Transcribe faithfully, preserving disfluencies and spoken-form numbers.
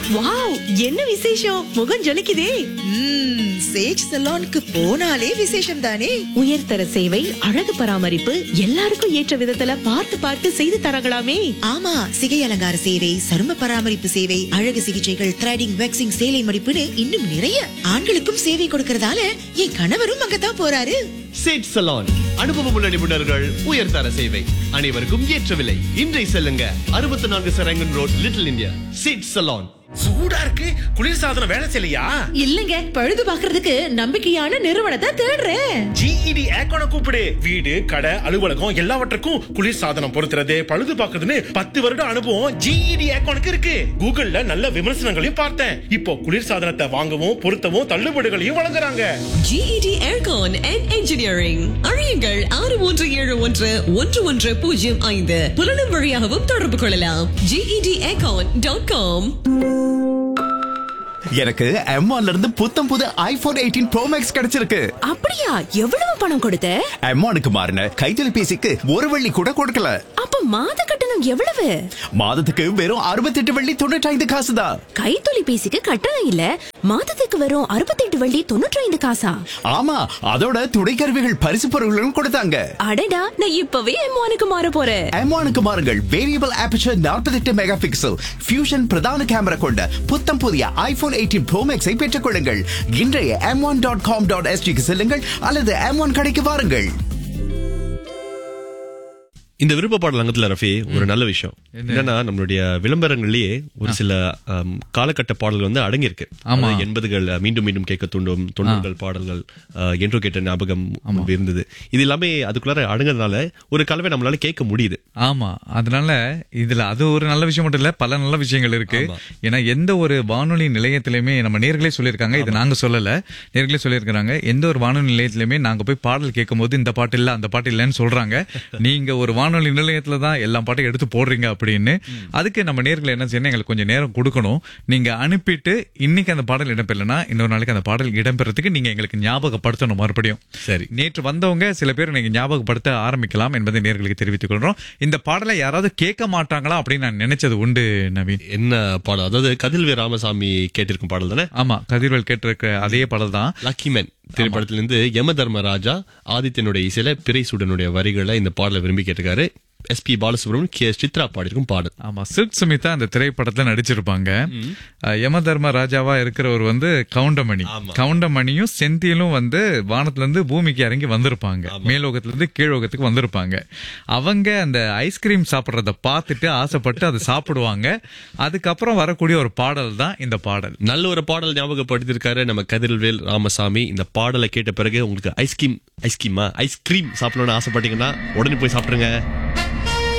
Wow, என்ன விசேஷம்? முகம் ஜொலிக்குதே. சேஜ் சலூனுக்கு போனாலே விசேஷம் தானே. உயர்தர சேவை, அழகு பராமரிப்பு, எல்லாருக்கும் ஏற்ற விதத்துல பார்த்து பார்த்து செய்து தரங்களாமே. ஆமா, சிகை அலங்கார சேவை, சரும பராமரிப்பு சேவை, அழகு சிகிச்சைகள், த்ரெடிங், வேக்சிங், சேலை மடிப்புன்னு இன்னும் நிறைய. ஆண்களுக்கும் சேவை கொடுக்கறதால என் கணவரும் அங்கதான் போறாரு. சேஜ் சலூன், அனுபவமுள்ள நிபுணர்கள், உயர்தர சேவை, அனைவருக்கும் ஏற்ற விலை. இன்றை செல்லுங்க, அறுபத்தி நான்கு Sarangan road, little India. Sage salon. சூடா இருக்கு, குளிர் சாதனம் வேலை செய்யலையா? இல்லங்க, பழுது பாக்குறதுக்கு நம்பிக்கையான நிறுவனத்தை தேடுறேன். ஜிஇடி ஏக்கோன கூப்பிடு. வீடு, கடை, அலுவலகம் எல்லாவற்றுக்கும் குளிர் சாதனம் பொருத்துறது, பழுது பாக்குறதுன்னு பத்து வருட அனுபவம் ஜிஇடி ஏக்கோனுக்கு இருக்கு. கூகுள்ல நல்ல விமர்சனங்களையும் பார்த்தேன். இப்போ குளிர் சாதனத்தை வாங்கவும் பொருத்தவும் தள்ளுபடிகளையும் வழங்குறாங்க. GET Aircon and Engineering. அழையுங்கள் ஆறு ஒன்று ஏழு ஒன்று ஒன்று ஒன்று பூஜ்ஜியம் ஐந்து. புலனும் வழியாகவும் தொடர்பு கொள்ளலாம். GET aircon dot com. எனக்கு எம் ஒன்ல இருந்து புத்தம் புது ஐபோன் எயிட்டீன் ப்ரோ மேக்ஸ் கிடைச்சிருக்கு. அப்படியா? எவ்வளவு பணம் கொடுத்த? எம் ஒன்னுக்கு மாறின கைத்தொலைபேசிக்கு ஒரு வெள்ளி கூட கொடுக்கல. அப்ப மாத கட்டணம் எவ்வளவு? மாதத்துக்கு வெறும் அறுபத்தி எட்டு வெள்ளி தொண்ணூற்றி ஐந்து காசு தான். கைத்தொலைபேசிக்கு கட்டணம் இல்ல, மாதத்துக்கு வெறும் அறுபத்தி எட்டு வெள்ளி தொண்ணூற்றி ஐந்து காசா? ஆமா, அதோட துணை கருவிகள் பரிசு பொருட்களும் கொடுத்தாங்க. அடடா, நான் இப்பவே எம் ஒன்னுக்கு மாற போறேன். எம் ஒன்னுக்கு மாறுங்கள். வேரியபிள் ஆபர்ச்சர் நாற்பத்தி எட்டு மெகா பிக்சல் ஃபியூஷன் பிரதான கேமரா கொண்ட புத்தம் புதிய ஐபோன் எயிட்டீன் ப்ரோ மேக்ஸை பெற்றுக் கொள்ளுங்கள். இன்றைய M one dot com dot எஸ்டிக்கு செல்லுங்கள் அல்லது எம் ஒன் கடைக்கு வாருங்கள். இந்த விருப்ப பாடல் அங்கத்துல ரஃபி ஒரு நல்ல விஷயம் என்னன்னா, நம்மளுடைய விளம்பரங்கள்லயே ஒரு சில ஆம், காலகட்ட பாடல்கள் வந்து அடங்கியிருக்கு. எண்பதுகள் மீண்டும் மீண்டும் கேட்க தூண்டும், தொண்ணூறுகள் பாடல்கள், என்றோ கேட்ட ஞாபகம் இருந்தது. இது எல்லாமே அதுக்குள்ளார அடங்குறதுனால ஒரு கலவை நம்மளால கேட்க முடியுது. ஆமா, அதனால இதுல அது ஒரு நல்ல விஷயம் மட்டும் இல்ல, பல நல்ல விஷயங்கள் இருக்கு. ஏன்னா எந்த ஒரு வானொலி நிலையத்திலுமே நம்ம நேர்களே சொல்லியிருக்காங்க, இது நாங்க சொல்லல, நேர்களே சொல்லியிருக்காங்க, எந்த ஒரு வானொலி நிலையத்திலுமே நாங்க போய் பாடல் கேட்கும் போது இந்த பாட்டு இல்ல அந்த பாட்டு இல்லன்னு சொல்றாங்க. நீங்க ஒரு வானொலி நிலையத்துல தான் எல்லா பாட்டையும் எடுத்து போடுறீங்க அப்படின்னு. அதுக்கு நம்ம நேர்களை என்ன செய்யணும், எங்களுக்கு கொஞ்சம் நேரம் கொடுக்கணும். நீங்க அனுப்பிட்டு இன்னைக்கு அந்த பாடல் இடம்பெறலன்னா இன்னொரு நாளைக்கு அந்த பாடல் இடம்பெறதுக்கு நீங்க எங்களுக்கு ஞாபகப்படுத்தணும் மறுபடியும். சரி, நேற்று வந்தவங்க சில பேர் நீங்க ஞாபகப்படுத்த ஆரம்பிக்கலாம் என்பதை நேர்களுக்கு தெரிவித்துக் கொள்றோம். இந்த பாடலை யாராவது கேட்க மாட்டாங்களா அப்படின்னு நான் நினைச்சது உண்டு. நவீன், என்ன பாடல்? அதாவது கதில்வே ராமசாமி கேட்டிருக்கும் பாடல் தானே? ஆமா, கதிர்வேல் கேட்டிருக்க அதே பாடல் தான். லக்கி மேன் திரைப்படத்திலிருந்து யம தர்மராஜா ஆதித்யனுடைய இசையில பிறைசூடனுடைய வரிகளை இந்த பாடலை விரும்பி கேட்டிருக்காரு. S B Balasubramaniam, K Chitra பாடிருக்கும் பாடல். ஆமா, சித் சுமிதா அந்த திரைப்படத்துல நடிச்சிருப்பாங்க. யம தர்ம ராஜாவா இருக்கிறவர் வந்து கவுண்டமணி. கவுண்டமணியும் செந்திலும் வந்து வானத்துல இருந்து பூமிக்கு இறங்கி வந்திருப்பாங்க, மேலோகத்துல இருந்து கீழோகத்துக்கு வந்திருப்பாங்க. அவங்க அந்த ஐஸ்கிரீம் சாப்பிடுறத பார்த்துட்டு ஆசைப்பட்டு அதை சாப்பிடுவாங்க. அதுக்கப்புறம் வரக்கூடிய ஒரு பாடல் தான் இந்த பாடல். நல்ல ஒரு பாடல் ஞாபகப்படுத்திருக்காரு நம்ம கதிர்வேல் ராமசாமி. இந்த பாடலை கேட்ட பிறகு உங்களுக்கு ஐஸ்கிரீம் ஐஸ்கிரீமா ஐஸ்கிரீம் சாப்பிடணும்னு ஆசைப்பட்டீங்கன்னா உடனே போய் சாப்பிடுங்க.